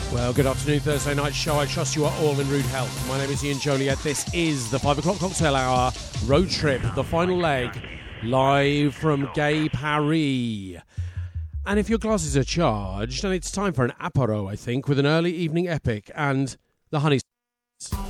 Well, good afternoon, Thursday night show. I trust you are all in rude health. My name is Ian Joliet. This is the 5 o'clock cocktail hour road trip, the final leg, live from Gay Paris. And if your glasses are charged, then it's time for an apéro, I think, with an early evening epic and the honey.